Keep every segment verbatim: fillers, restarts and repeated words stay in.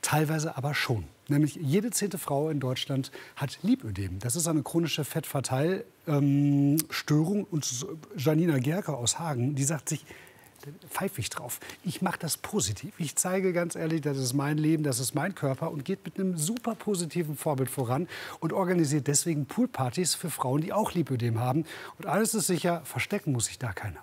Teilweise aber schon. Nämlich jede zehnte Frau in Deutschland hat Lipödem. Das ist eine chronische Fettverteilstörung. Ähm, und Janina Gerke aus Hagen, die sagt sich, pfeife ich drauf. Ich mache das positiv. Ich zeige ganz ehrlich, das ist mein Leben, das ist mein Körper und geht mit einem super positiven Vorbild voran und organisiert deswegen Poolpartys für Frauen, die auch Lipödem haben. Und alles ist sicher, verstecken muss sich da keiner.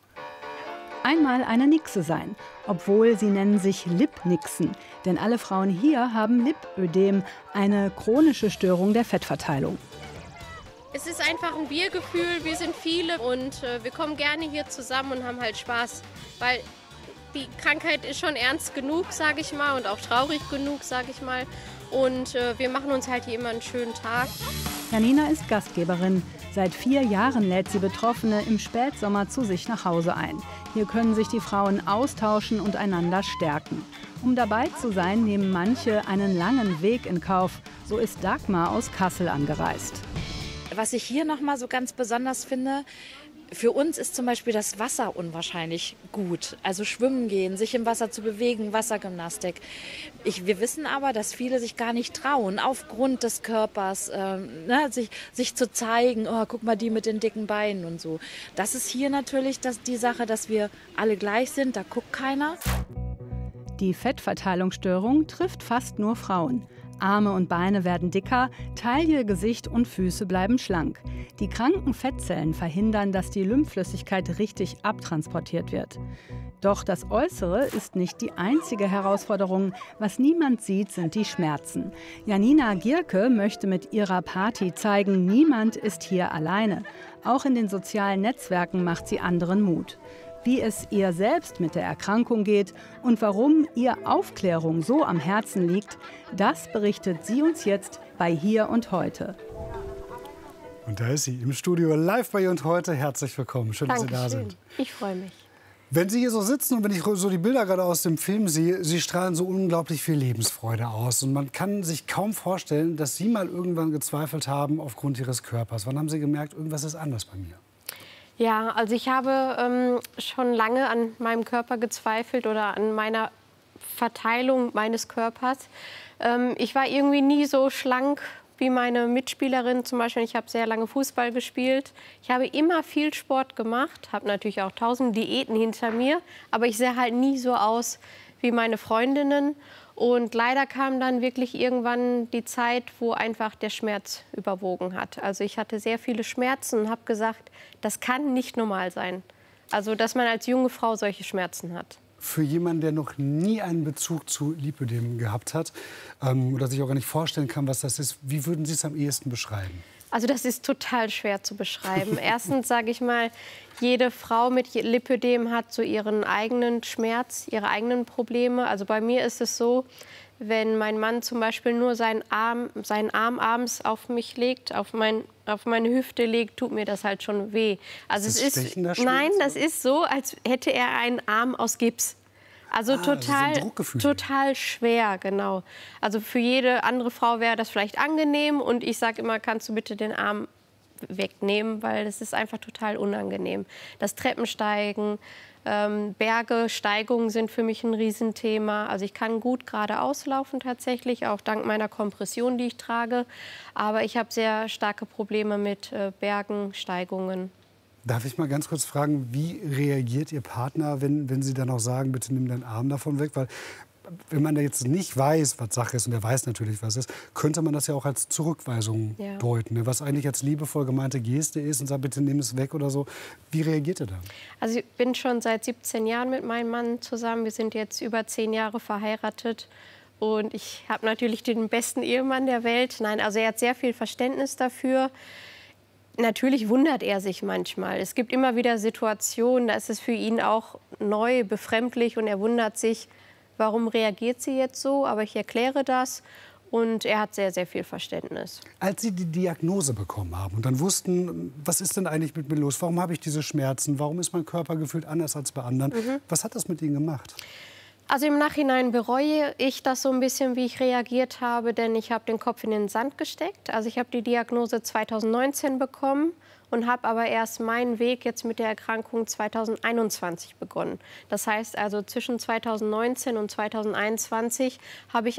Einmal eine Nixe sein, obwohl sie nennen sich Lipnixen. Denn alle Frauen hier haben Lipödem, eine chronische Störung der Fettverteilung. Es ist einfach ein Wir-Gefühl, wir sind viele und äh, wir kommen gerne hier zusammen und haben halt Spaß. Weil die Krankheit ist schon ernst genug, sage ich mal, und auch traurig genug, sage ich mal. Und äh, wir machen uns halt hier immer einen schönen Tag. Janina ist Gastgeberin. Seit vier Jahren lädt sie Betroffene im Spätsommer zu sich nach Hause ein. Hier können sich die Frauen austauschen und einander stärken. Um dabei zu sein, nehmen manche einen langen Weg in Kauf. So ist Dagmar aus Kassel angereist. Was ich hier noch mal so ganz besonders finde, für uns ist zum Beispiel das Wasser unwahrscheinlich gut. Also schwimmen gehen, sich im Wasser zu bewegen, Wassergymnastik. Ich, wir wissen aber, dass viele sich gar nicht trauen, aufgrund des Körpers, äh, ne, sich, sich zu zeigen, oh, guck mal die mit den dicken Beinen und so. Das ist hier natürlich das, die Sache, dass wir alle gleich sind, da guckt keiner. Die Fettverteilungsstörung trifft fast nur Frauen. Arme und Beine werden dicker, Taille, Gesicht und Füße bleiben schlank. Die kranken Fettzellen verhindern, dass die Lymphflüssigkeit richtig abtransportiert wird. Doch das Äußere ist nicht die einzige Herausforderung. Was niemand sieht, sind die Schmerzen. Janina Gerke möchte mit ihrer Party zeigen, niemand ist hier alleine. Auch in den sozialen Netzwerken macht sie anderen Mut. Wie es ihr selbst mit der Erkrankung geht und warum ihr Aufklärung so am Herzen liegt, das berichtet sie uns jetzt bei Hier und Heute. Und da ist sie im Studio live bei Hier und Heute. Herzlich willkommen. Schön, dass Sie da sind. Ich freue mich. Wenn Sie hier so sitzen und wenn ich so die Bilder gerade aus dem Film sehe, Sie strahlen so unglaublich viel Lebensfreude aus. Und man kann sich kaum vorstellen, dass Sie mal irgendwann gezweifelt haben aufgrund Ihres Körpers. Wann haben Sie gemerkt, irgendwas ist anders bei mir? Ja, also ich habe ähm, schon lange an meinem Körper gezweifelt oder an meiner Verteilung meines Körpers. Ähm, ich war irgendwie nie so schlank wie meine Mitspielerin zum Beispiel. Ich habe sehr lange Fußball gespielt. Ich habe immer viel Sport gemacht, habe natürlich auch tausend Diäten hinter mir. Aber ich sehe halt nie so aus wie meine Freundinnen. Und leider kam dann wirklich irgendwann die Zeit, wo einfach der Schmerz überwogen hat. Also ich hatte sehr viele Schmerzen und habe gesagt, das kann nicht normal sein. Also dass man als junge Frau solche Schmerzen hat. Für jemanden, der noch nie einen Bezug zu Lipödem gehabt hat ähm, oder sich auch gar nicht vorstellen kann, was das ist, wie würden Sie es am ehesten beschreiben? Also das ist total schwer zu beschreiben. Erstens sage ich mal, jede Frau mit Lipödem hat so ihren eigenen Schmerz, ihre eigenen Probleme. Also bei mir ist es so, wenn mein Mann zum Beispiel nur seinen Arm, seinen Arm abends auf mich legt, auf, mein, auf meine Hüfte legt, tut mir das halt schon weh. Also ist es ist, nein, das ist so, als hätte er einen Arm aus Gips. Also ah, total, total schwer, genau. Also für jede andere Frau wäre das vielleicht angenehm. Und ich sage immer, kannst du bitte den Arm wegnehmen, weil das ist einfach total unangenehm. Das Treppensteigen, ähm, Berge, Steigungen sind für mich ein Riesenthema. Also ich kann gut geradeaus laufen tatsächlich, auch dank meiner Kompression, die ich trage. Aber ich habe sehr starke Probleme mit äh, Bergen, Steigungen. Darf ich mal ganz kurz fragen, wie reagiert Ihr Partner, wenn, wenn Sie dann auch sagen, bitte nimm deinen Arm davon weg? Weil wenn man da jetzt nicht weiß, was Sache ist, und er weiß natürlich, was ist, könnte man das ja auch als Zurückweisung ja. deuten. Ne? Was eigentlich als liebevoll gemeinte Geste ist und sagt, bitte nimm es weg oder so. Wie reagiert er da? Also ich bin schon seit siebzehn Jahren mit meinem Mann zusammen. Wir sind jetzt über zehn Jahre verheiratet. Und ich habe natürlich den besten Ehemann der Welt. Nein, also er hat sehr viel Verständnis dafür. Natürlich wundert er sich manchmal. Es gibt immer wieder Situationen, da ist es für ihn auch neu, befremdlich und er wundert sich, warum reagiert sie jetzt so? Aber ich erkläre das und er hat sehr, sehr viel Verständnis. Als Sie die Diagnose bekommen haben und dann wussten, was ist denn eigentlich mit mir los? Warum habe ich diese Schmerzen? Warum ist mein Körper gefühlt anders als bei anderen? Mhm. Was hat das mit Ihnen gemacht? Also im Nachhinein bereue ich das so ein bisschen, wie ich reagiert habe, denn ich habe den Kopf in den Sand gesteckt. Also ich habe die Diagnose zweitausendneunzehn bekommen und habe aber erst meinen Weg jetzt mit der Erkrankung zweitausendeinundzwanzig begonnen. Das heißt also zwischen zweitausendneunzehn und zweitausendeinundzwanzig habe ich